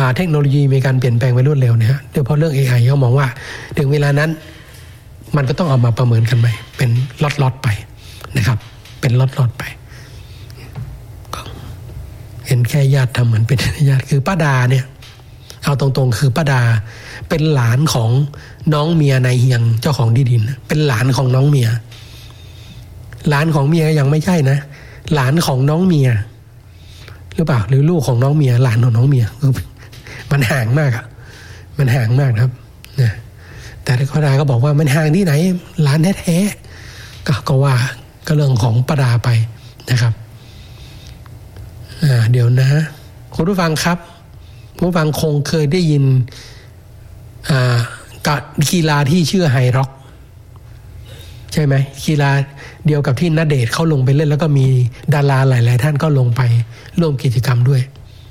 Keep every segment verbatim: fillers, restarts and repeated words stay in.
เทคโนโลยีมีการเปลี่ยนแปลงไปรวดเร็วนะฮะโดยเฉพาะเรื่อง เอ ไอ เขามองว่าถึงเวลานั้นมันก็ต้องเอามาประเมินกันใหม่เป็นล็อตๆไปนะครับเป็นล็อตๆไปเห็นแค่ญาติทำเหมือนเป็นญาติคือป้าดาเนี่ยเอาตรงๆคือป้าดาเป็นหลานของน้องเมียนายเฮียงเจ้าของที่ดินเป็นหลานของน้องเมียหลานของเมียยังไม่ใช่นะหลานของน้องเมียหรือเปล่าหรือลูกของน้องเมียหลานของน้องเมียมันห่างมากอ่ะมันห่างมากครับนะแต่ป้าดาก็บอกว่ามันห่างที่ไหนหลานแท้ๆก็ก็ว่าก็เรื่องของป้าดาไปนะครับอ่าเดี๋ยวนะคุณผู้ฟังครับคุณผู้ฟังคงเคยได้ยินอ่ากีฬาที่ชื่อไฮร็อกใช่ไหมกีฬาเดียวกับที่ณเดชน์เขาลงไปเล่นแล้วก็มีดาราหลายๆท่านก็ลงไปร่วมกิจกรรมด้วย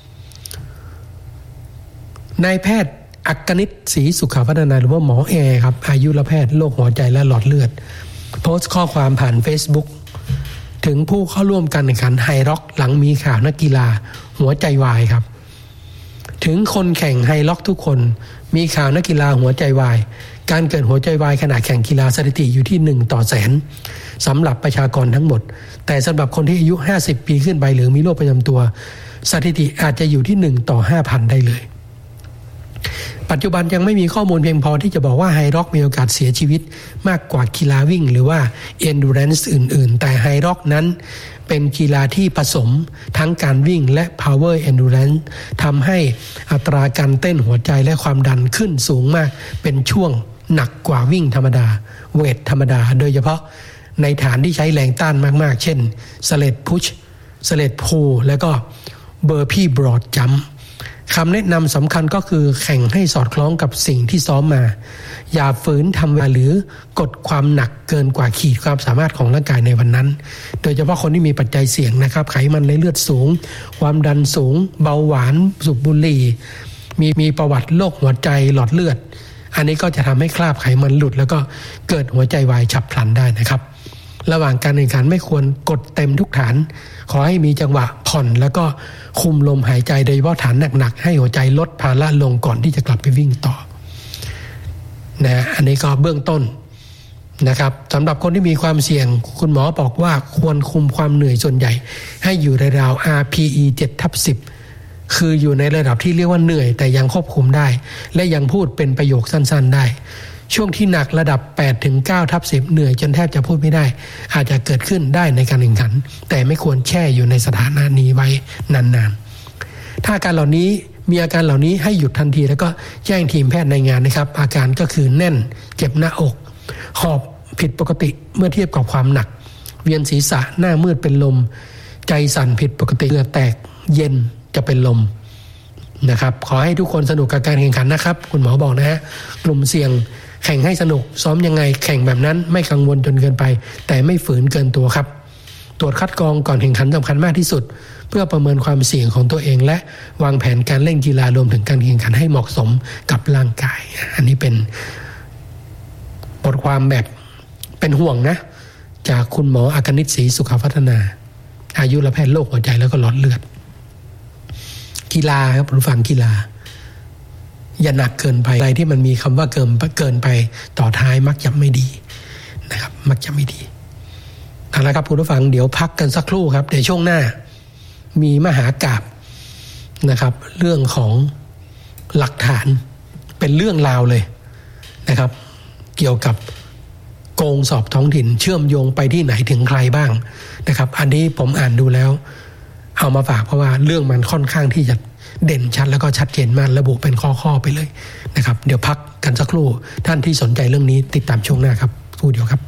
นายแพทย์อักนิตศรีสุขพัฒนาหรือว่าหมอแอร์ครับอายุรแพทย์โรคหัวใจและหลอดเลือดโพสต์ข้อความผ่าน Facebook ถึงผู้เข้าร่วมการแข่งขันไฮร็อกหลังมีข่าวนักกีฬาหัวใจวายครับถึงคนแข่งไฮร็อกทุกคนมีข่าวนักกีฬาหัวใจวายการเกิดหัวใจวายขณะแข่งกีฬาสถิติอยู่ที่หนึ่งต่อแสนสำหรับประชากรทั้งหมดแต่สำหรับคนที่อายุห้าสิบปีขึ้นไปหรือมีโรคประจำตัวสถิติอาจจะอยู่ที่หนึ่งต่อ ห้าพัน ได้เลยปัจจุบันยังไม่มีข้อมูลเพียงพอที่จะบอกว่าไฮร็อกมีโอกาสเสียชีวิตมากกว่ากีฬาวิ่งหรือว่า endurance อื่นๆแต่ไฮร็อกนั้นเป็นกีฬาที่ผสมทั้งการวิ่งและ power endurance ทำให้อัตราการเต้นหัวใจและความดันขึ้นสูงมากเป็นช่วงหนักกว่าวิ่งธรรมดาเวทธรรมดาโดยเฉพาะในฐานที่ใช้แรงต้านมากๆเช่น sled push sled pull แล้วก็ burpee broad jumpคำแนะนำสำคัญก็คือแข่งให้สอดคล้องกับสิ่งที่ซ้อมมาอย่าฝืนทำเวลาหรือกดความหนักเกินกว่าขีดความสามารถของร่างกายในวันนั้นโดยเฉพาะคนที่มีปัจจัยเสี่ยงนะครับไขมันในเลือดสูงความดันสูงเบาหวานสูบบุหรี่มีมีประวัติโรคหัวใจหลอดเลือดอันนี้ก็จะทำให้คราบไขมันหลุดแล้วก็เกิดหัวใจวายฉับพลันได้นะครับระหว่างการแข่งขันไม่ควรกดเต็มทุกฐานขอให้มีจังหวะผ่อนแล้วก็คุมลมหายใจโดยเฉพาะฐานหนักๆให้หัวใจลดภาระลงก่อนที่จะกลับไปวิ่งต่อนะอันนี้ก็เบื้องต้นนะครับสำหรับคนที่มีความเสี่ยงคุณหมอบอกว่าควรคุมความเหนื่อยส่วนใหญ่ให้อยู่ในราว อาร์ พี อี เจ็ดทับสิบ คืออยู่ในระดับที่เรียกว่าเหนื่อยแต่ยังควบคุมได้และยังพูดเป็นประโยคสั้นๆได้ช่วงที่หนักระดับ แปดถึงเก้าทับสิบ เหนื่อยจนแทบจะพูดไม่ได้อาจจะเกิดขึ้นได้ในการแข่งขันแต่ไม่ควรแช่อยู่ในสถานะนี้ไว้นานๆถ้าอาการเหล่านี้มีอาการเหล่านี้ให้หยุดทันทีแล้วก็แจ้งทีมแพทย์ในงานนะครับอาการก็คือแน่นเจ็บหน้าอกหอบผิดปกติเมื่อเทียบกับความหนักเวียนศีรษะหน้ามืดเป็นลมใจสั่นผิดปกติเหงื่อแตกเย็นจะเป็นลมนะครับขอให้ทุกคนสนุกกับการแข่งขันนะครับคุณหมอบอกนะฮะกลุ่มเสี่ยงแข่งให้สนุกซ้อมยังไงแข่งแบบนั้นไม่กังวลจนเกินไปแต่ไม่ฝืนเกินตัวครับตรวจคัดกรองก่อนแข่งขันสำคัญมากที่สุดเพื่อประเมินความเสี่ยงของตัวเองและวางแผนการเล่นกีฬารวมถึงการแข่งขันให้เหมาะสมกับร่างกายอันนี้เป็นบทความแบบเป็นห่วงนะจากคุณหมออักนิตศรีสุขพัฒนาอายุรแพทย์โรคหัวใจแล้วก็หลอดเลือดกีฬาครับผู้ฟังกีฬาอย่าหนักเกินไปอะไรที่มันมีคำว่าเกินเกินไปต่อท้ายมักจะไม่ดีนะครับมักจะไม่ดีเอาละครับผู้ฟังเดี๋ยวพักกันสักครู่ครับเดี๋ยวช่วงหน้ามีมหากาพย์นะครับเรื่องของหลักฐานเป็นเรื่องราวเลยนะครับเกี่ยวกับโกงสอบท้องถิ่นเชื่อมโยงไปที่ไหนถึงใครบ้างนะครับอันนี้ผมอ่านดูแล้วเอามาฝากเพราะว่าเรื่องมันค่อนข้างที่จะเด่นชัดแล้วก็ชัดเจนมากระบุเป็นข้อๆไปเลยนะครับเดี๋ยวพักกันสักครู่ท่านที่สนใจเรื่องนี้ติดตามช่วงหน้าครับพูดเดียวครับ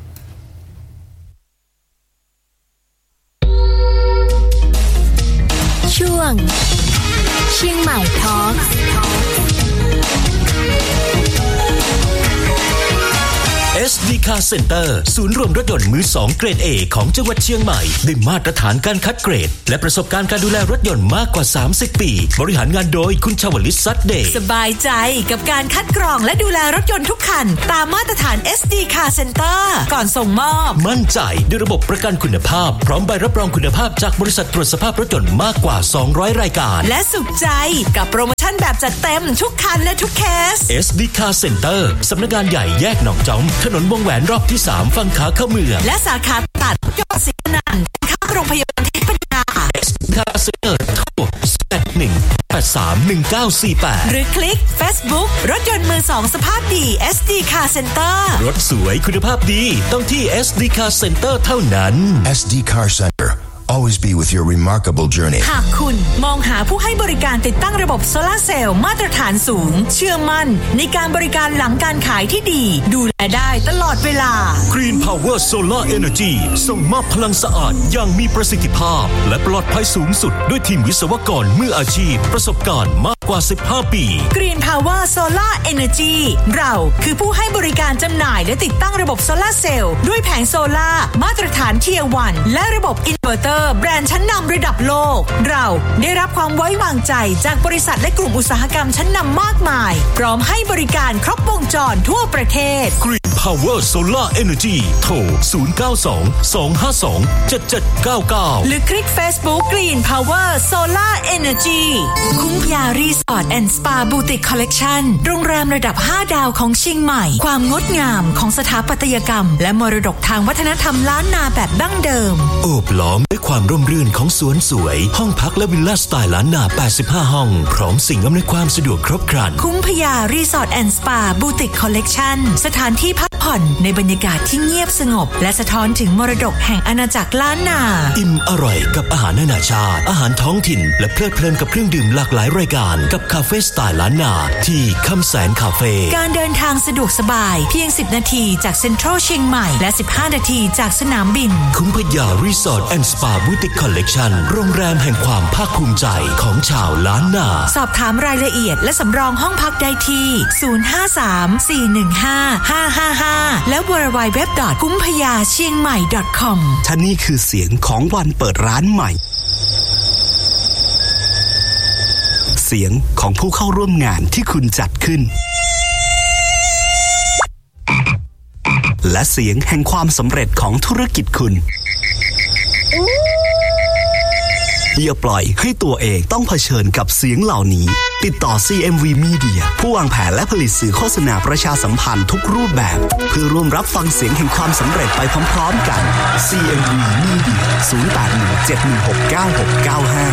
ช่วงเชียงใหม่ทอล์คเอส ดี Car Center ศูนย์รวมรถยนต์มือสองเกรด A ของจังหวัดเชียงใหม่ด้วยมาตรฐานการคัดเกรดและประสบการณ์การดูแลรถยนต์มากกว่าสามสิบปีบริหารงานโดยคุณชวลิต ซัดเดย์สบายใจกับการคัดกรองและดูแลรถยนต์ทุกคันตามมาตรฐาน เอส ดี Car Center ก่อนส่งมอบมั่นใจด้วยระบบประกันคุณภาพพร้อมใบรับรองคุณภาพจากบริษัทตรวจสภาพรถยนต์มากกว่าสองร้อยรายการและสุขใจกับโปรโมชั่นแบบจัดเต็มทุกคันและทุกเคสเอส ดี Car Center สำนักงานใหญ่แยกหนองจอมถนนวงแหวนรอบที่สามฝั่งขาเข้าเมืองและสาขาตัดยอดศรีนันท์ข้างโรงพยาบาลเทพปัญญาเอส ดี Car Center โทร แปด หนึ่ง แปด สาม หนึ่ง เก้า สี่ แปดหรือคลิก Facebook รถยนต์มือสองสภาพดี เอส ดี Car Center รถสวยคุณภาพดีต้องที่ เอส ดี Car Center เท่านั้นเอส ดี Car Center Always be with your remarkable journey หากคุณมองหาผู้ให้บริการติดตั้งระบบโซลาร์เซลล์มาตรฐานสูงเชื่อมั่นในการบริการหลังการขายที่ดีดูแลได้ตลอดเวลา Green Power Solar Energy ส่งมอบพลังสะอาดอย่างมีประสิทธิภาพและปลอดภัยสูงสุดด้วยทีมวิศวกรมืออาชีพประสบการณ์มากกว่าสิบห้าปี Green Power Solar Energy เราคือผู้ให้บริการจำหน่ายและติดตั้งระบบโซลาร์เซลล์ด้วยแผงโซลาร์มาตรฐาน Tier วัน และระบบอินเวอร์เตอร์แบรนด์ชั้นนำระดับโลกเราได้รับความไว้วางใจจากบริษัทและกลุ่มอุตสาหกรรมชั้นนำมากมายพร้อมให้บริการครบวงจรทั่วประเทศ Green Power Solar Energy โทร ศูนย์ เก้า สอง สอง ห้า สอง เจ็ด เจ็ด เก้า เก้าหรือคลิก Facebook Green Power Solar Energy คุ้มพยารีสอร์ทแอนด์สปาบูติกคอลเลกชันโรงแรมระดับห้าดาวของเชียงใหม่ความงดงามของสถาปัตยกรรมและมรดกทางวัฒนธรรมล้านนาแบบดั้งเดิมโอบล้อมด้วยความร่มรื่นของสวนสวยห้องพักและวิลล่าสไตล์ล้านนาแปดสิบห้าห้องพร้อมสิ่งอำนวยความสะดวกครบครันคุ้มพยารีสอร์ทแอนด์สปาบูติกคอลเลกชันสถานที่พักผ่อนในบรรยากาศที่เงียบสงบและสะท้อนถึงมรดกแห่งอาณาจักรล้านนาอิ่มอร่อยกับอาหารนานาชาติอาหารท้องถิ่นและเพลิดเพลินกับเครื่องดื่มหลากหลายรายการกับคาเฟ่สไตล์ล้านนาที่คำแสนคาเฟ่การเดินทางสะดวกสบายเพียงสิบนาทีจากเซ็นทรัลเชียงใหม่และสิบห้านาทีจากสนามบินคุ้มพยารีสอร์ทแอนด์สปาบูติกคอลเลกชันโรงแรมแห่งความภาคภูมิใจของชาวล้านนาสอบถามรายละเอียดและสำรองห้องพักได้ที่ศูนย์ ห้า สาม สี่ หนึ่ง ห้า ห้า ห้า ห้าและ ดับเบิลยู ดับเบิลยู ดับเบิลยู ดอท คุ้มพยาเชียงใหม่ ดอท คอมท่านี่คือเสียงของวันเปิดร้านใหม่เสียงของผู้เข้าร่วมงานที่คุณจัดขึ้นและเสียงแห่งความสำเร็จของธุรกิจคุณอย่าปล่อยให้ตัวเองต้องเผชิญกับเสียงเหล่านี้ติดต่อ ซี เอ็ม วี Media ผู้วางแผนและผลิตสื่อโฆษณาประชาสัมพันธ์ทุกรูปแบบเพื่อร่วมรับฟังเสียงแห่งความสำเร็จไปพร้อมๆกัน ซี เอ็ม วี Media ศูนย์ แปด หนึ่ง เจ็ด หนึ่ง หก เก้า หก เก้า ห้า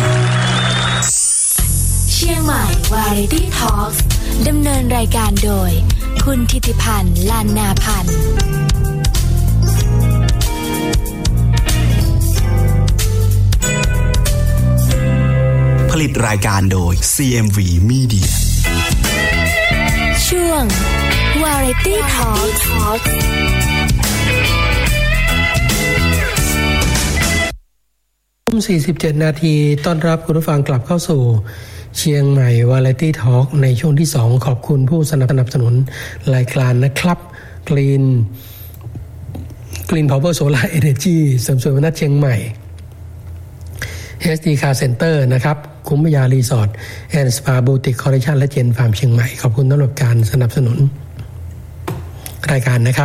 เชียงใหม่ Variety Talks ดำเนินรายการโดยคุณธิติพันธ์ ลานนาพันธ์ผลิตรายการโดย ซี เอ็ม วี Media ช่วง Variety Talks ทุ่มสี่สิบเจ็ดนาทีต้อนรับคุณผู้ฟังกลับเข้าสู่เชียงใหม่ Variety Talk ในช่วงที่สองขอบคุณผู้สนับสนุนรายการนะครับ Green Green Power Solar Energy เสริมสวยวันนัดเชียงใหม่ เอส ดี Car Center นะครับคุ้มพยารีสอร์ทแอนด์สปาบูติกคอลเลคชันและเจนฟาร์มเชียงใหม่ขอบคุณสำหรับการสนับสนุนรายการนะครับ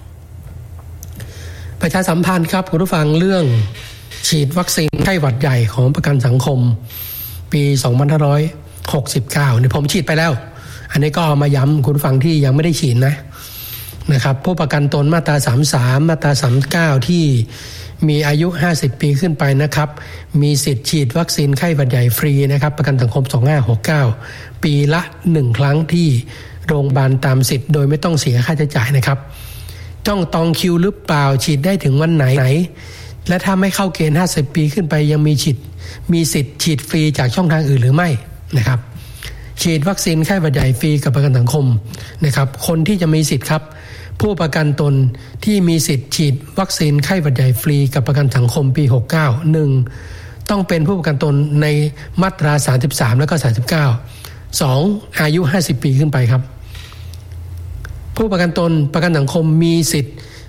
ประชาสัมพันธ์ครับคุณผู้ฟังเรื่องฉีดวัคซีนไข้หวัดใหญ่ของประกันสังคมปีสองพันห้าร้อยหกสิบเก้าเนี่ยผมฉีดไปแล้วอันนี้ก็เอามาย้ำคุณผู้ฟังที่ยังไม่ได้ฉีดนะนะครับผู้ประกันตนมาตราสามสิบสามมาตราสามสิบเก้าที่มีอายุห้าสิบปีขึ้นไปนะครับมีสิทธิ์ฉีดวัคซีนไข้หวัดใหญ่ฟรีนะครับประกันสังคมสองพันห้าร้อยหกสิบเก้าปีละหนึ่งครั้งที่โรงพยาบาลตามสิทธิ์โดยไม่ต้องเสียค่าใช้จ่ายนะครับต้องตองคิวหรือเปล่าฉีดได้ถึงวันไหนไหนและถ้าไม่เข้าเกณฑ์ห้าสิบปีขึ้นไปยังมีฉีดมีสิทธิ์ฉีดฟรีจากช่องทางอื่นหรือไม่นะครับฉีดวัคซีนไข้หวัดใหญ่ฟรีกับประกันสังคมนะครับคนที่จะมีสิทธิ์ครับผู้ประกันตนที่มีสิทธิ์ฉีดวัคซีนไข้หวัดใหญ่ฟรีกับประกันสังคมปีหกสิบเก้า หนึ่งต้องเป็นผู้ประกันตนในมาตราสามสิบสามแล้วก็สามสิบเก้า สองอายุห้าสิบปีขึ้นไปครับผู้ประกันตนประกันสังคมมีสิทธิ์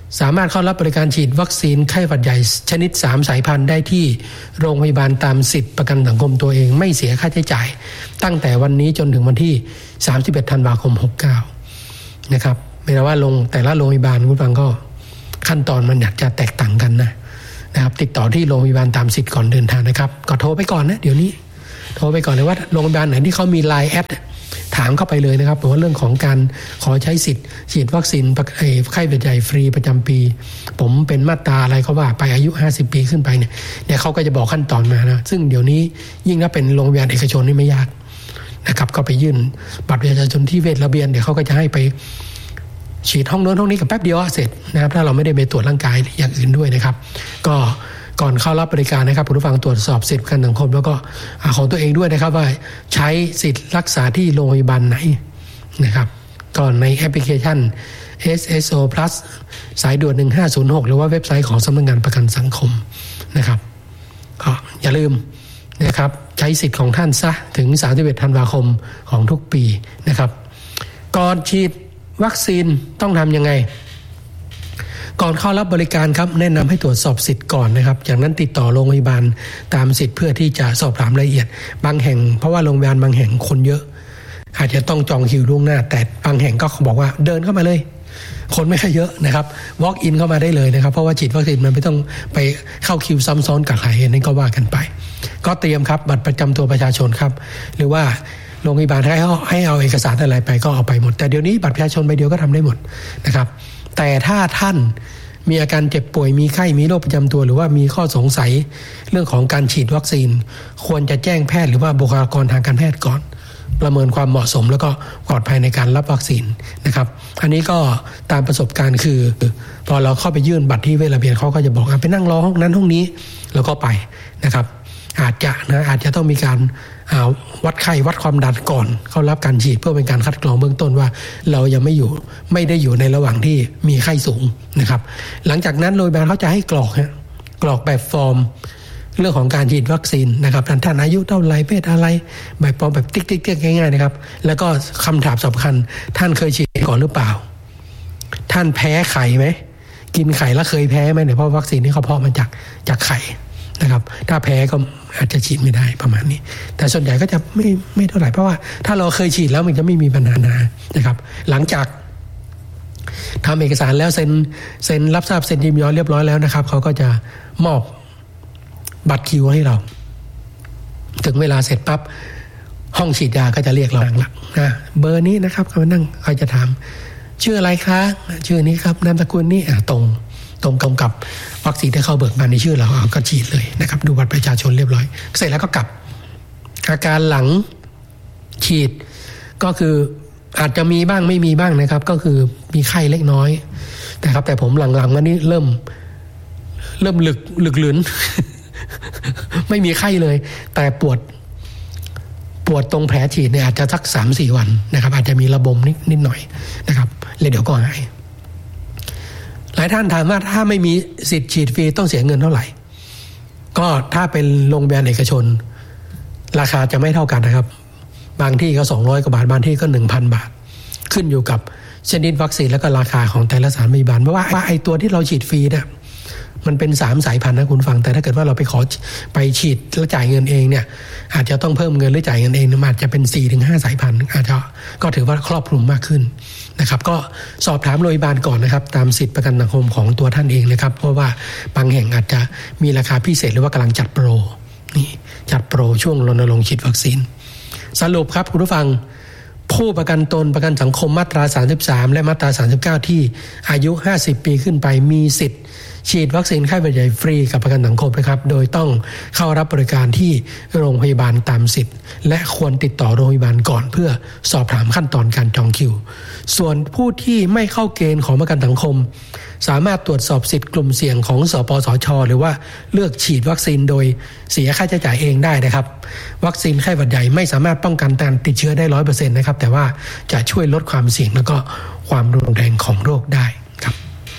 สามารถเข้ารับบริการฉีดวัคซีนไข้หวัดใหญ่ชนิดสามสายพันธุ์ได้ที่โรงพยาบาลตามสิทธิประกันสังคมตัวเองไม่เสียค่าใช้จ่ายตั้งแต่วันนี้จนถึงวันที่สามสิบเอ็ดธันวาคมหกเก้านะครับไม่ว่าลงแต่ละโรงพยาบาลคุณฟังก็ขั้นตอนมันอยากจะแตกต่างกันนะนะครับติดต่อที่โรงพยาบาลตามสิทธิ์ก่อนเดินทางนะครับก็โทรไปก่อนนะเดี๋ยวนี้โทรไปก่อนเลยว่าโรงพยาบาลไหนที่เขามี ไลน์ แอดถามเข้าไปเลยนะครับบอกว่าเรื่องของการขอใช้สิทธิ์ฉีดวัคซีนไข้หวัดใหญ่ฟรีประจำปีผมเป็นมาตราอะไรเขาว่าไปอายุห้าสิบปีขึ้นไปเนี่ยเดี๋ยวเขาก็จะบอกขั้นตอนมานะซึ่งเดี๋ยวนี้ยิ่งถ้าเป็นโรงพยาบาลเอกชนนี่ไม่ยากนะครับก็ไปยื่นบัตรประชาชนที่เวชระเบียนเดี๋ยวเขาก็จะให้ไปฉีดห้องโน้นห้องนี้กับแป๊บเดียวเสร็จนะครับถ้าเราไม่ได้ไปตรวจร่างกายอย่างอื่นด้วยนะครับก็ก่อนเข้ารับบริการนะครับผู้ฟังตรวจสอบสิทธิประกันสังคมแล้วก็ของตัวเองด้วยนะครับว่าใช้สิทธิ์รักษาที่โรงพยาบาลไหนนะครับก่อนในแอปพลิเคชัน เอส เอส โอ Plus สายด่วนหนึ่งห้าศูนย์หกหรือว่าเว็บไซต์ของสำนักงานประกันสังคมนะครับก็อย่าลืมนะครับใช้สิทธิ์ของท่านซะถึงสามสิบเอ็ดธันวาคมของทุกปีนะครับก่อนฉีดวัคซีนต้องทำยังไงก่อนเข้ารับบริการครับแนะนำให้ตรวจสอบสิทธิ์ก่อนนะครับจากนั้นติดต่อโรงพยาบาลตามสิทธิ์เพื่อที่จะสอบถามรายละเอียดบางแห่งเพราะว่าโรงพยาบาลบางแห่งคนเยอะอาจจะต้องจองคิวล่วงหน้าแต่บางแห่งก็บอกว่าเดินเข้ามาเลยคนไม่ค่อยเยอะนะครับ walk in เข้ามาได้เลยนะครับเพราะว่าฉีดวัคซีนมันไม่ต้องไปเข้าคิวซ้ำซ้อนกับใครนั่นก็ว่ากันไปก็เตรียมครับบัตรประจำตัวประชาชนครับหรือว่าโรงพยาบาลให้เอาให้เอาเอกสารอะไรไปก็เอาไปหมดแต่เดี๋ยวนี้บัตรประชาชนใบเดียวก็ทำได้หมดนะครับแต่ถ้าท่านมีอาการเจ็บป่วยมีไข้มีโรคประจำตัวหรือว่ามีข้อสงสัยเรื่องของการฉีดวัคซีนควรจะแจ้งแพทย์หรือว่าบุคลากรทางการแพทย์ก่อนประเมินความเหมาะสมแล้วก็ปลอดภัยในการรับวัคซีนนะครับอันนี้ก็ตามประสบการณ์คือพอเราเข้าไปยื่นบัตรที่เวชระเบียนเขาก็จะบอกไปนั่งรอห้องนั้นห้องนี้แล้วก็ไปนะครับอาจจะนะอาจจะต้องมีการวัดไข้วัดความดันก่อนเข้ารับการฉีดเพื่อเป็นการคัดกรองเบื้องต้นว่าเรายังไม่อยู่ไม่ได้อยู่ในระหว่างที่มีไข้สูงนะครับหลังจากนั้นโรงพยาบาลเขาจะให้กรอกฮะกรอกแบบฟอร์มเรื่องของการฉีดวัคซีนนะครับท่านท่านอายุเท่าไรเพศอะไรแบบฟอร์มแบบติ๊กติ๊กติ๊กง่ายๆนะครับแล้วก็คำถามสำคัญท่านเคยฉีดก่อนหรือเปล่าท่านแพ้ไข่ไหมกินไข่แล้วเคยแพ้ไหมเนี่ยเพราะวัคซีนที่เขาเพาะมาจากจากไข่นะครับถ้าแพ้ก็อาจจะฉีดไม่ได้ประมาณนี้แต่ส่วนใหญ่ก็จะไม่ไม่เท่าไหร่เพราะว่าถ้าเราเคยฉีดแล้วมันจะไม่มีปัญหานะครับหลังจากทำเอกสารแล้วเซ็นเซ็นรับทราบเซ็นยินยอมเรียบร้อยแล้วนะครับเขาก็จะมอบบัตรคิวให้เราถึงเวลาเสร็จปั๊บห้องฉีดยาก็จะเรียกเราหลักนะเบอร์นี้นะครับเขามานั่งเขาจะถามชื่ออะไรคะชื่อนี้ครับนามสกุลนี้อ่ะตรงตรงกำกับวัคซีนที่เขาเบิกมาในชื่อเราก็ฉีดเลยนะครับดูบัตรประชาชนเรียบร้อยเสร็จแล้วก็กลับอาการหลังฉีดก็คืออาจจะมีบ้างไม่มีบ้างนะครับก็คือมีไข้เล็กน้อยแต่ครับแต่ผมหลังๆมานี้เริ่มเริ่มหลึกหลึกหลืน ไม่มีไข้เลยแต่ปวดปวดตรงแผลฉีดเนี่ยอาจจะสัก สามถึงสี่ วันนะครับอาจจะมีระบมนิดนิดหน่อยนะครับแล้วเดี๋ยวก็หายหลายท่านถามว่าถ้าไม่มีสิทธิ์ฉีดฟรีต้องเสียเงินเท่าไหร่ก็ถ้าเป็นโรงพยาบาลเอกชนราคาจะไม่เท่ากันนะครับบางที่ก็สองร้อยกว่าบาทบางที่ก็ หนึ่งพัน บาทขึ้นอยู่กับชนิดวัคซีนแล้วก็ราคาของแต่ละสถานพยาบาลเพราะว่าไอ้ตัวที่เราฉีดฟรีเนี่ยมันเป็นสามสายพันธุ์นะคุณฟังแต่ถ้าเกิดว่าเราไปขอไปฉีดแล้วจ่ายเงินเองเนี่ยอาจจะต้องเพิ่มเงินหรือจ่ายเงินเองมันอาจจะเป็น สี่ถึงห้า สายพันธุ์อาจจะก็ถือว่าครอบคลุมมากขึ้นนะครับก็สอบถามโรงพยาบาลก่อนนะครับตามสิทธิประกันสังคมของตัวท่านเองนะครับเพราะว่าบางแห่งอาจจะมีราคาพิเศษหรือว่ากำลังจัดโปรนี่จัดโปรช่วงรณรงค์ฉีดวัคซีนสรุปครับคุณผู้ฟังผู้ประกันตนประกันสังคมมาตราสามสิบสามและมาตราสามสิบเก้าที่อายุห้าสิบปีขึ้นไปมีสิทธิ์ฉีดวัคซีนไข้หวัดใหญ่ฟรีกับประกันสังคมนะครับโดยต้องเข้ารับบริการที่โรงพยาบาลตามสิทธิ์และควรติดต่อโรงพยาบาลก่อนเพื่อสอบถามขั้นตอนการจองคิวส่วนผู้ที่ไม่เข้าเกณฑ์ของประกันสังคมสามารถตรวจสอบสิทธิ์กลุ่มเสี่ยงของสปสช.หรือว่าเลือกฉีดวัคซีนโดยเสียค่าใช้จ่ายเองได้นะครับวัคซีนไข้หวัดใหญ่ไม่สามารถป้องกันการติดเชื้อได้ ร้อยเปอร์เซ็นต์ นะครับแต่ว่าจะช่วยลดความเสี่ยงแล้วก็ความรุนแรงของโรคได้ครับ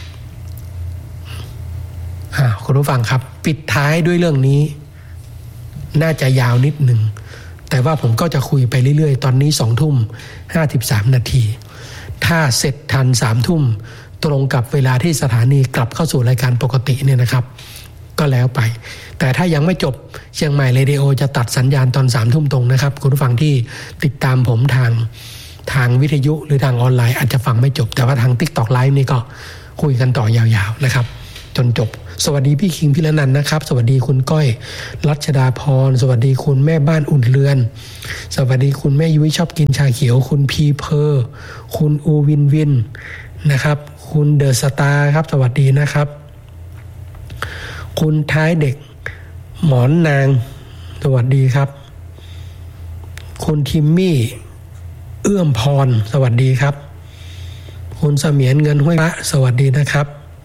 คุณผู้ฟังครับปิดท้ายด้วยเรื่องนี้น่าจะยาวนิดหนึ่งแต่ว่าผมก็จะคุยไปเรื่อยๆตอนนี้สองทุ่มห้าสิบสามนาทีถ้าเสร็จทันสามทุ่มตรงกับเวลาที่สถานีกลับเข้าสู่รายการปกติเนี่ยนะครับก็แล้วไปแต่ถ้ายังไม่จบเชียงใหม่เรดิโอจะตัดสัญญาณตอนสามทุ่มตรงนะครับคุณผู้ฟังที่ติดตามผมทางทางวิทยุหรือทางออนไลน์อาจจะฟังไม่จบแต่ว่าทาง TikTok Live นี่ก็คุยกันต่อยาวๆนะครับจนจบสวัสดีพี่คิงพี่ละนันนะครับสวัสดีคุณก้อยรัชดาพรสวัสดีคุณแม่บ้านอุ่นเรือนสวัสดีคุณแม่ยุ้ยชอบกินชาเขียวคุณพีเพอร์คุณอูวินวินนะครับคุณเดอะสตาร์ครับสวัสดีนะครับคุณท้ายเด็กหมอนนางสวัสดีครับคุณทิมมี่เอื้อมพรสวัสดีครับคุณเสมียนเงินห้วยพระสวัสดีนะครับ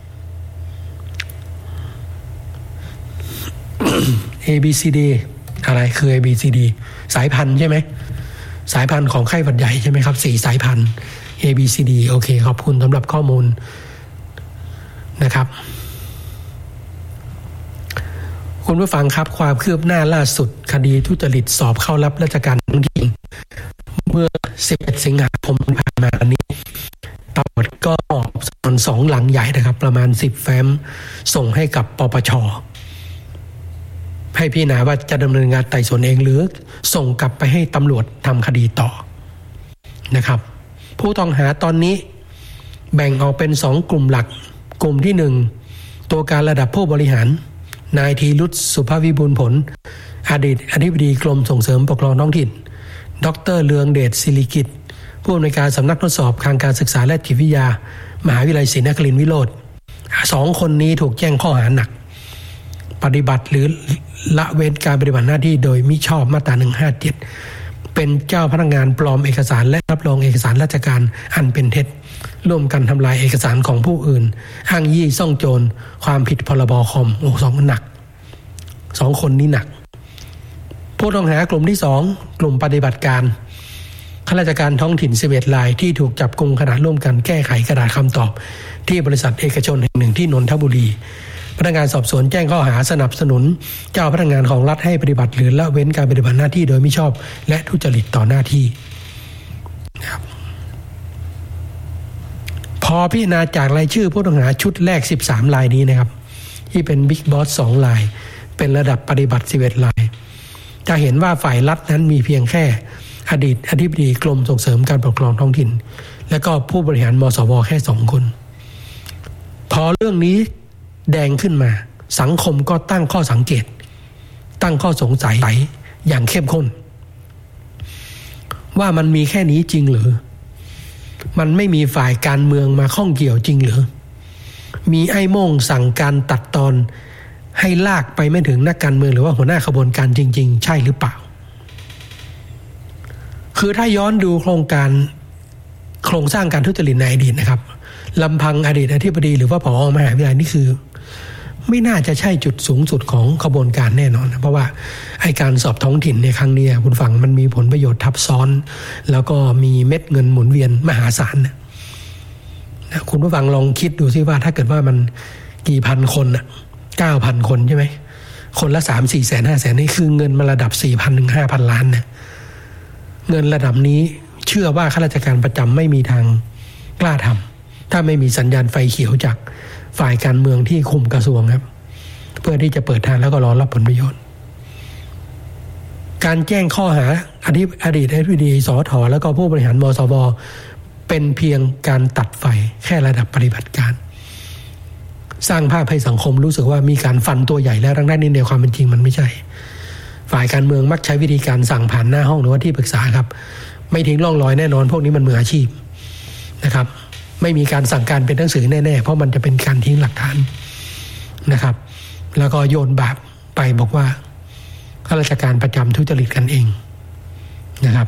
เอ บี ซี ดี อะไรคือ เอ บี ซี ดี สายพันธุ์ใช่ไหมสายพันธุ์ของไข้หวัดใหญ่ใช่ไหมครับสี่สายพันธุ์ เอ บี ซี ดี โอเคขอบคุณสำหรับข้อมูลนะครับคุณผู้ฟังครับความคืบหน้าล่าสุดคดีทุจริตสอบเข้ารับราชการท้องถิ่นเมื่อสิบเอ็ดสิงหาคมที่ผ่านมานี้ตำรวจก็ออกสำนวนสองหลังใหญ่นะครับประมาณสิบแฟ้มส่งให้กับปปชให้พิจารณาว่าจะดำเนินงานไต่สวนเองหรือส่งกลับไปให้ตำรวจทำคดีต่อนะครับผู้ต้องหาตอนนี้แบ่งออกเป็นสองกลุ่มหลักกลุ่มที่หนึ่งตัวการระดับผู้บริหารนายธีรุตสุภวิบูลย์ผลอดีตอธิบดีกรมส่งเสริมปกครองท้องถิ่นดร.เลืองเดชศิริกิจผู้อำนวยการสำนักทดสอบทางการศึกษาและจิตวิทยามหาวิทยาลัยศรีนครินทร์วิโรจน์สองคนนี้ถูกแจ้งข้อหาหนักปฏิบัติหรือละเว้นการปฏิบัติหน้าที่โดยมิชอบมาตราหนึ่งห้าเจ็ดเป็นเจ้าพนักงานปลอมเอกสารและรับรองเอกสารราชการอันเป็นเท็จร่วมกันทำลายเอกสารของผู้อื่นอ้างยี่ซ่องโจรความผิดพรบคอมโอ้สองหนักสองคนนี้หนักผู้ต้องหากลุ่มที่สองกลุ่มปฏิบัติการข้าราชการท้องถิ่นสิบเอ็ดรายที่ถูกจับกุมขณะร่วมกันแก้ไขกระดาษคำตอบที่บริษัทเอกชนแห่งหนึ่งที่นนทบุรีพนักงานสอบสวนแจ้งข้อหาสนับสนุนเจ้าพนักงานของรัฐให้ปฏิบัติหรือละเว้นการปฏิบัติหน้าที่โดยมิชอบและทุจริตต่อหน้าที่พอพิจารณาจากรายชื่อผู้ต้องหาชุดแรกสิบสามรายนี้นะครับที่เป็นบิ๊กบอสสองรายเป็นระดับปฏิบัติสิบเอ็ดรายจะเห็นว่าฝ่ายรัฐนั้นมีเพียงแค่อดีตอธิบดีกรมส่งเสริมการปกครองท้องถิ่นและก็ผู้บริหารมสวแค่สองคนพอเรื่องนี้แดงขึ้นมาสังคมก็ตั้งข้อสังเกตตั้งข้อสงสัยอย่างเข้มข้นว่ามันมีแค่นี้จริงหรือมันไม่มีฝ่ายการเมืองมาข้องเกี่ยวจริงหรือมีไอ้โม่งสั่งการตัดตอนให้ลากไปไม่ถึงนักการเมืองหรือว่าหัวหน้าขบวนการจริงๆใช่หรือเปล่าคือถ้าย้อนดูโครงการโครงสร้างการทุจริตในอดีตนะครับลำพังอดีตอธิบดีหรือว่าผอ.มหาวิทยาลัยนี่คือไม่น่าจะใช่จุดสูงสุดของขบวนการแน่นอนเพราะว่าไอ้การสอบท้องถิ่นในครั้งนี้คุณฟังมันมีผลประโยชน์ทับซ้อนแล้วก็มีเม็ดเงินหมุนเวียนมหาศาลนะคุณผู้ฟังลองคิดดูซิว่าถ้าเกิดว่ามันกี่พันคนอ่ะเก้าพันคนใช่ไหมคนละสามสี่แสนห้าแสนนี่คือเงินมาระดับสี่พันถึงห้าพันล้านนะเงินระดับนี้เชื่อว่าข้าราชการประจำไม่มีทางกล้าทำถ้าไม่มีสัญญาณไฟเขียวจากฝ่ายการเมืองที่คุมกระทรวงครับเพื่อที่จะเปิดทางแล้วก็รอรับผลประโยชน์การแจ้งข้อหาอดีตอดีตอธิบดีสทแล้วก็ผู้บริหารมสวเป็นเพียงการตัดไฟแค่ระดับปฏิบัติการสร้างภาพให้สังคมรู้สึกว่ามีการฟันตัวใหญ่แล้วทั้งด้านนี้ในความเป็นจริงมันไม่ใช่ฝ่ายการเมืองมักใช้วิธีการสั่งผ่านหน้าห้องหรือว่าที่ปรึกษาครับไม่ทิ้งร่องรอยแน่นอนพวกนี้มันมืออาชีพนะครับไม่มีการสั่งการเป็นหนังสือแน่ๆเพราะมันจะเป็นการทิ้งหลักฐานนะครับแล้วก็โยนบาปไปบอกว่าข้าราชการประจำทุจริตกันเองนะครับ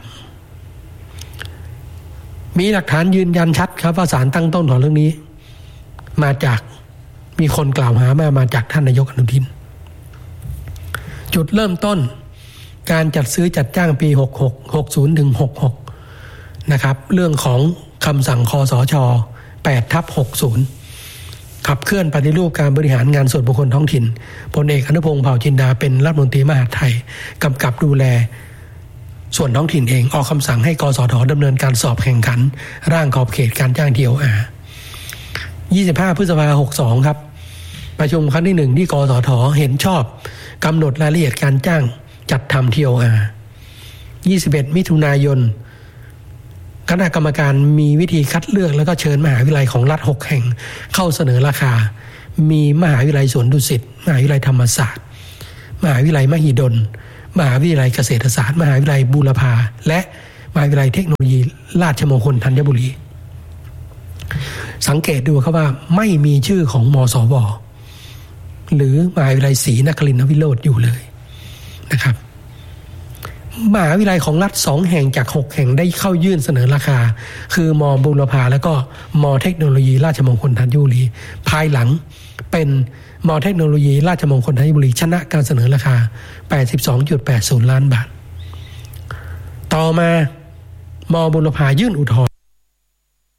มีหลักฐานยืนยันชัดครับว่าศาลตั้งต้นของเรื่องนี้มาจากมีคนกล่าวหามามาจากท่านนายกอนุทินจุดเริ่มต้นการจัดซื้อจัดจ้างปีหกหก หกศูนย์ถึงหกหกนะครับเรื่องของคำสั่งคสช แปดทับหกสิบ ขับเคลื่อนปฏิรูปการบริหารงานส่วนบุคคลท้องถิ่นพลเอกอนุพงษ์เผ่าจินดาเป็นรัฐมนตรีมหาดไทยกำกับดูแลส่วนท้องถิ่นเองออกคำสั่งให้กสทดำเนินการสอบแข่งขันร่างขอบเขตการจ้าง ที โอ อาร์ยี่สิบห้าพฤษภาคมหกสิบสองครับประชุมครั้งที่หนึ่งที่กสทเห็นชอบกำหนดรายละเอียดการจ้างจัดทำ ที โอ อาร์ ยี่สิบเอ็ดมิถุนายนคณะกรรมการมีวิธีคัดเลือกแล้วก็เชิญมหาวิทยาลัยของรัฐหกแห่งเข้าเสนอราคามีมหาวิทยาลัยสวนดุสิตมหาวิทยาลัยธรรมศาสตร์มหาวิทยาลัยมหิดลมหาวิทยาลัยเกษตรศาสตร์มหาวิทยาลัยบูรพาและมหาวิทยาลัยเทคโนโลยีราชมงคลธัญบุรีสังเกตดูครับว่าไม่มีชื่อของมสวหรือมหาวิทยาลัยศรีนครินทรวิโรธอยู่เลยนะครับมหาวิทยาลัยของรัฐสองแห่งจากหกแห่งได้เข้ายื่นเสนอราคาคือมบูรพาแล้วก็มเทคโนโลยีราชมงคลธัญบุรีภายหลังเป็นมเทคโนโลยีราชมงคลธัญบุรีชนะการเสนอราคา แปดสิบสองจุดแปดศูนย์ ล้านบาทต่อมามบูรพายื่นอุทธรณ์